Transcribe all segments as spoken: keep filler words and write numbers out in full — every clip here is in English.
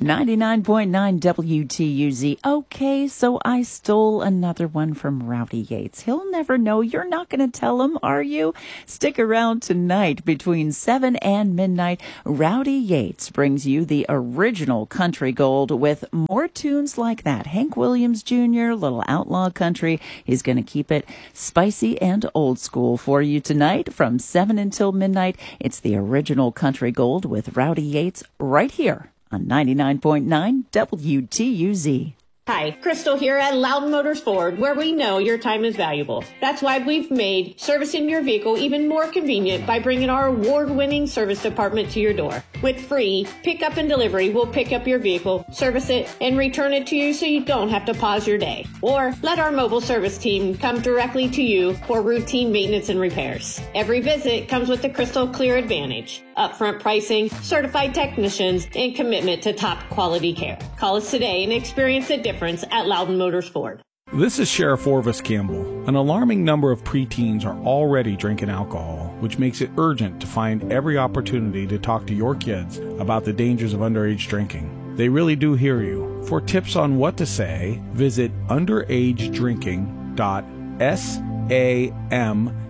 ninety-nine point nine W T U Z. Okay, so I stole another one from Rowdy Yates. He'll never know. You're not going to tell him, are you? Stick around tonight between seven and midnight. Rowdy Yates brings you the original country gold with more tunes like that. Hank Williams Junior, Little Outlaw Country. He's going to keep it spicy and old school for you tonight from seven until midnight. It's the original country gold with Rowdy Yates right here on ninety-nine point nine W T U Z. Hi, Crystal here at Loudon Motors Ford, where we know your time is valuable. That's why we've made servicing your vehicle even more convenient by bringing our award-winning service department to your door. With free pickup and delivery, we'll pick up your vehicle, service it, and return it to you so you don't have to pause your day. Or let our mobile service team come directly to you for routine maintenance and repairs. Every visit comes with the Crystal Clear Advantage, upfront pricing, certified technicians, and commitment to top quality care. Call us today and experience the difference at Loudon Motors Ford. This is Sheriff Orvis Campbell. An alarming number of preteens are already drinking alcohol, which makes it urgent to find every opportunity to talk to your kids about the dangers of underage drinking. They really do hear you. For tips on what to say, visit underage drinking dot samhsa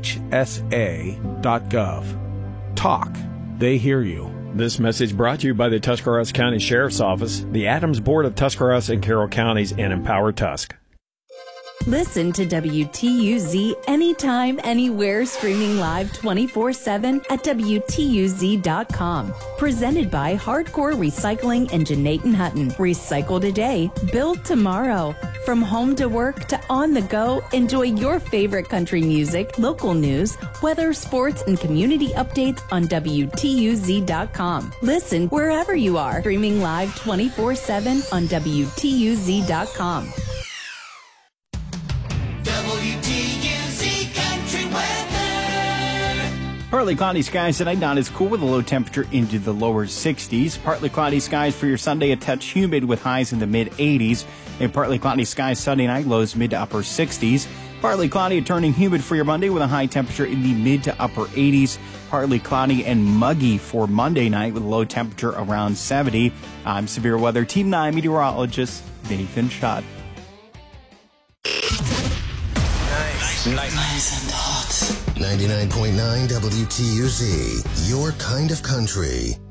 dot gov. Talk. They hear you. This message brought to you by the Tuscarawas County Sheriff's Office, the Adams Board of Tuscarawas and Carroll Counties, and Empower Tusk. Listen to W T U Z anytime, anywhere, streaming live twenty-four seven at W T U Z dot com. Presented by Hardcore Recycling and Janaten Hutton. Recycle today, build tomorrow. From home to work to on the go, enjoy your favorite country music, local news, weather, sports, and community updates on W T U Z dot com. Listen wherever you are, streaming live twenty-four seven on W T U Z dot com. W T U Z Country Weather. Partly cloudy skies tonight, not as cool with a low temperature into the lower sixties. Partly cloudy skies for your Sunday, a touch humid with highs in the mid eighties. And partly cloudy skies Sunday night, lows mid to upper sixties. Partly cloudy and turning humid for your Monday with a high temperature in the mid to upper eighties. Partly cloudy and muggy for Monday night with a low temperature around seventy. I'm Severe Weather Team nine meteorologist Nathan Schutt. Nice. Nice and hot. ninety-nine point nine W T U Z, your kind of country.